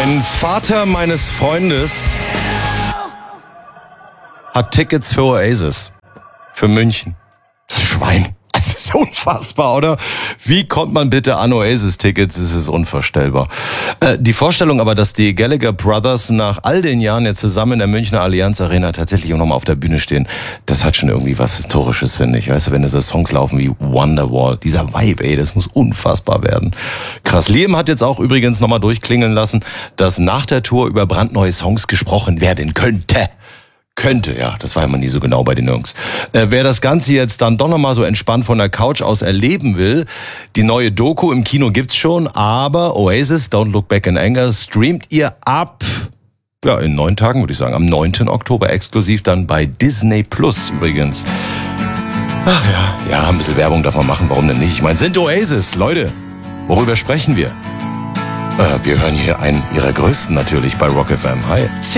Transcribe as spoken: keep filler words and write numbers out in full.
Ein Vater meines Freundes hat Tickets für Oasis. Für München. Das Schwein. Das ist unfassbar, oder? Wie kommt man bitte an Oasis-Tickets? Es ist unvorstellbar. Äh, die Vorstellung aber, dass die Gallagher Brothers nach all den Jahren jetzt zusammen in der Münchner Allianz Arena tatsächlich auch nochmal auf der Bühne stehen, das hat schon irgendwie was Historisches, finde ich. Weißt du, wenn diese Songs laufen wie Wonderwall, dieser Vibe, ey, das muss unfassbar werden. Krass. Liam hat jetzt auch übrigens nochmal durchklingeln lassen, dass nach der Tour über brandneue Songs gesprochen werden könnte. Könnte, ja, das war immer nie so genau bei den Jungs. Äh, wer das Ganze jetzt dann doch nochmal so entspannt von der Couch aus erleben will, die neue Doku im Kino gibt's schon, aber Oasis, Don't Look Back in Anger, streamt ihr ab, ja, in neun Tagen würde ich sagen, am neunten Oktober exklusiv dann bei Disney Plus übrigens. Ach ja, ja, ein bisschen Werbung davon machen, warum denn nicht? Ich meine, sind Oasis, Leute, worüber sprechen wir? Äh, wir hören hier einen ihrer größten natürlich bei Rock F M. Hi.